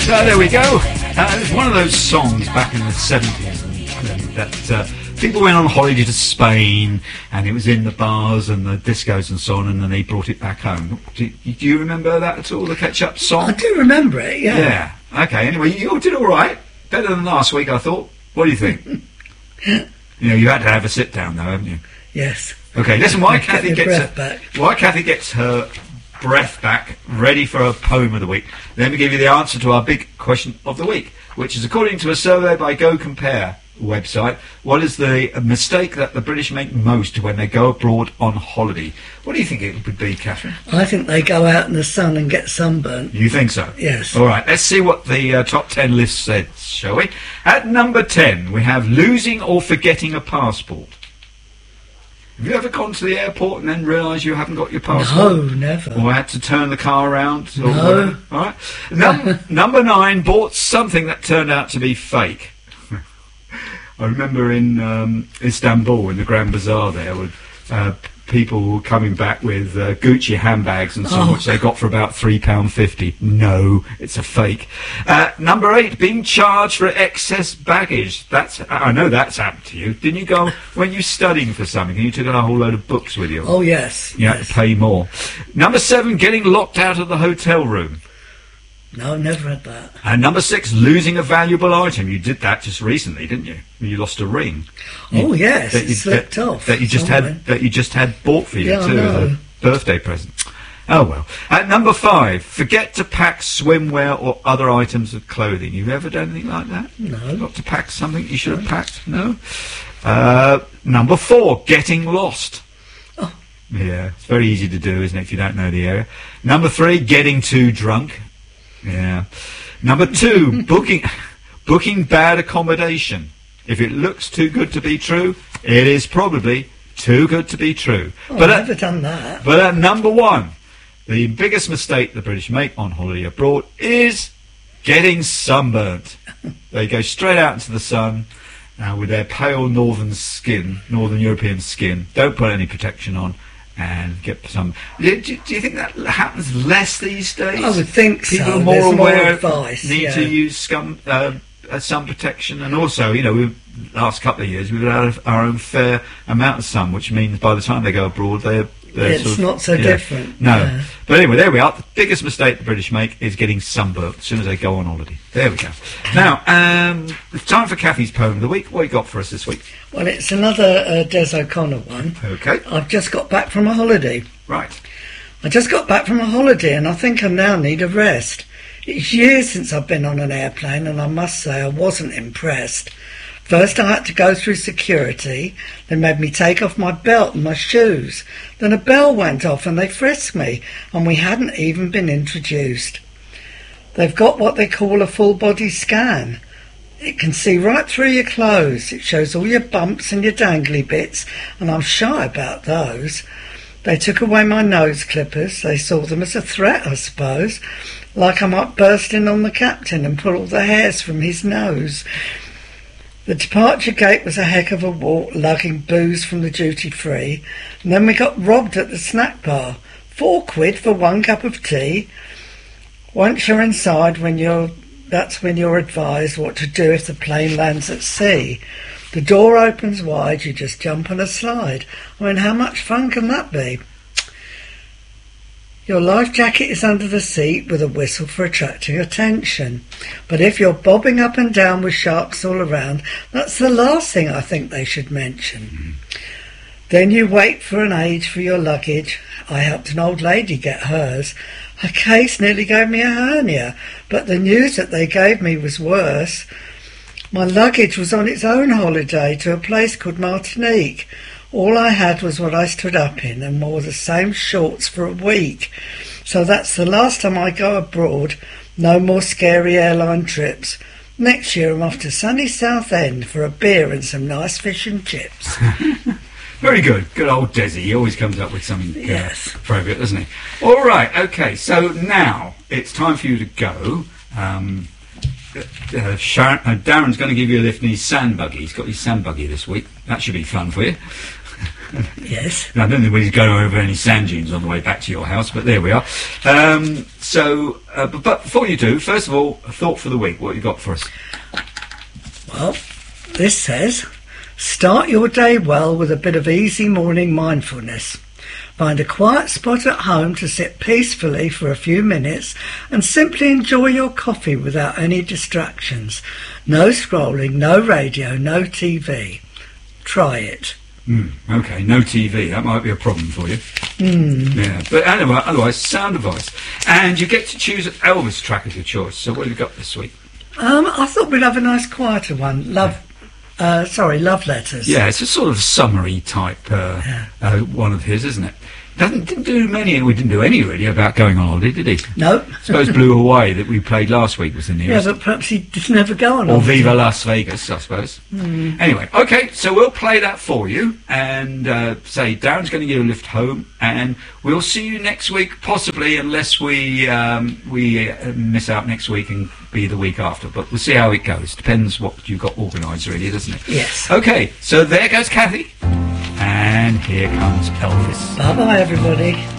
So there we go. It's one of those songs back in the 70s that people went on holiday to Spain, and it was in the bars and the discos and so on, and then they brought it back home. Do you remember that at all, the Ketchup song? I do remember it, yeah. Yeah. Okay, anyway, you all did all right. Better than last week, I thought. What do you think? You had to have a sit down, though, haven't you? Yes. Okay, listen, while Kathy gets her breath back, ready for her poem of the week, let me give you the answer to our big question of the week, which is, according to a survey by Go Compare website, what is the mistake that the British make most when they go abroad on holiday? What do you think it would be, Catherine? I think they go out in the sun and get sunburnt. You think so? Yes. All right, let's see what the top 10 list said, shall we? At number 10, we have losing or forgetting a passport. Have you ever gone to the airport and then realised you haven't got your passport? No, never. Or had to turn the car around? Or no. All right. Number 9, bought something that turned out to be fake. I remember in Istanbul, in the Grand Bazaar there, with people coming back with Gucci handbags and so on, which they got for about £3.50. No, it's a fake. Number 8, being charged for excess baggage. I know that's happened to you. Didn't you go, when you were studying for something and you took a whole load of books with you? Oh, yes. You had to pay more. Number 7, getting locked out of the hotel room. No, never had that. And number 6, losing a valuable item. You did that just recently, didn't you? You lost a ring. Yes, it slipped off. That you just had bought for you too as a birthday present. Oh well. At number 5, forget to pack swimwear or other items of clothing. You've ever done anything like that? No. Got to pack something you should have packed? No. Number 4, getting lost. Oh. Yeah, it's very easy to do, isn't it, if you don't know the area. Number 3, getting too drunk. Yeah. Number 2, booking bad accommodation. If it looks too good to be true, it is probably too good to be true. I've never done that. But at number 1, the biggest mistake the British make on holiday abroad is getting sunburnt. They go straight out into the sun with their pale northern European skin, don't put any protection on, and get some. Do you think that happens less these days? I would think People so. are more aware, advice, need to use sun protection, and also, last couple of years we've had our own fair amount of sun, which means by the time they go abroad, they're it's not so different. No. Yeah. But anyway, there we are. The biggest mistake the British make is getting sunburnt as soon as they go on holiday. There we go. Now, it's time for Kathy's poem of the week. What have you got for us this week? Well, it's another Des O'Connor one. Okay. I've just got back from a holiday. Right. I just got back from a holiday and I think I now need a rest. It's years since I've been on an airplane and I must say I wasn't impressed. First I had to go through security, they made me take off my belt and my shoes. Then a bell went off and they frisked me, and we hadn't even been introduced. They've got what they call a full body scan. It can see right through your clothes. It shows all your bumps and your dangly bits, and I'm shy about those. They took away my nose clippers. They saw them as a threat, I suppose, like I might burst in on the captain and pull all the hairs from his nose. The departure gate was a heck of a walk, lugging booze from the duty-free, and then we got robbed at the snack bar. £4 for 1 cup of tea. Once you're inside, that's when you're advised what to do if the plane lands at sea. The door opens wide, you just jump on a slide. I mean, how much fun can that be? Your life jacket is under the seat with a whistle for attracting attention. But if you're bobbing up and down with sharks all around, that's the last thing I think they should mention. Then you wait for an age for your luggage. I helped an old lady get hers. Her case nearly gave me a hernia, but the news that they gave me was worse. My luggage was on its own holiday to a place called Martinique. All I had was what I stood up in and wore the same shorts for a week. So that's the last time I go abroad. No more scary airline trips. Next year I'm off to sunny Southend for a beer and some nice fish and chips. Very good. Good old Desi. He always comes up with something yes. appropriate, doesn't he? All right. Okay. So now it's time for you to go. Darren's going to give you a lift in his sand buggy. He's got his sand buggy this week. That should be fun for you. Yes. I don't think we're going over any sand dunes on the way back to your house, but there we are. But before you do, first of all, a thought for the week. What have you got for us? Well, this says, start your day well with a bit of easy morning mindfulness. Find a quiet spot at home to sit peacefully for a few minutes and simply enjoy your coffee without any distractions. No scrolling, no radio, no TV. Try it. Okay, no TV. That might be a problem for you. Yeah, but anyway, otherwise, sound advice. And you get to choose an Elvis track of your choice. So what have you got this week? I thought we'd have a nice quieter one. Love Letters. Yeah, it's a sort of summary type one of his, isn't it? Didn't do many. We didn't do any really about going on holiday, did he? No. I suppose Blue Hawaii that we played last week was the nearest. Yeah, but perhaps he did never go on Or holiday. Viva Las Vegas, I suppose. Anyway, okay, so we'll play that for you and say Darren's going to give you a lift home, and we'll see you next week, possibly, unless we miss out next week and be the week after. But we'll see how it goes. Depends what you've got organised, really, doesn't it? Yes. Okay, so there goes Kathy. And here comes Elvis. Bye-bye, everybody.